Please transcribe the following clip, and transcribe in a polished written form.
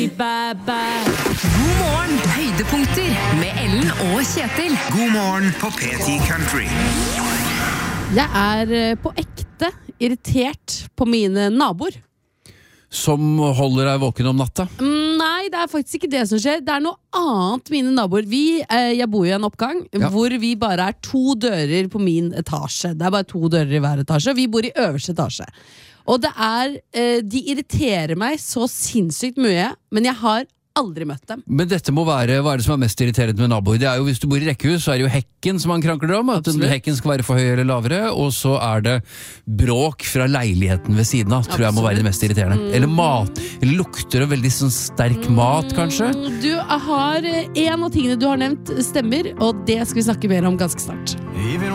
God morgen, høydepunkter med Ellen og Kjetil. God morgen på P10 Country. Jeg er på ekte irritert på mine naboer. Som holder deg våken om natta? Nei, det er faktisk ikke det som skjer. Det er noe annet mine naboer. Jeg bor i en oppgang hvor vi bare er 2 dører på min etasje. Det er bare 2 dører i hver etasje, og vi bor i øverste etasje. Og de irriterer meg så sinnssykt mye, men jeg har aldri møtt dem. Men dette må være, hva er det som er mest irriterende med naboer? Det er jo, hvis du bor i rekkehus, så er det jo hekken som man krankler om, at hekken skal være for høy eller lavere, og så er det bråk fra leiligheten ved siden av, tror jeg må være det mest irriterende. Eller eller lukter og veldig sånn sterk mat, kanskje? En av tingene du har nevnt stemmer, og det skal vi snakke mer om ganske snart.